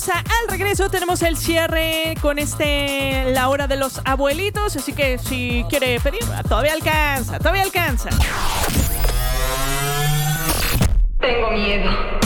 Al regreso tenemos el cierre con la hora de los abuelitos, así que si quiere pedir, todavía alcanza. Tengo miedo.